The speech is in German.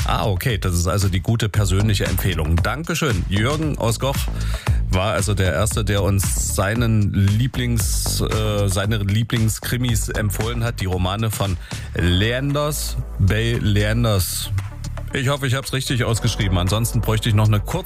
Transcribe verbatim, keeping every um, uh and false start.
Ah, okay, das ist also die gute persönliche Empfehlung. Dankeschön. Jürgen aus Goch war also der Erste, der uns seinen Lieblings, äh, seine Lieblingskrimis empfohlen hat, die Romane von Leanders bei Leanders. Ich hoffe, ich habe es richtig ausgeschrieben. Ansonsten bräuchte ich noch eine kurze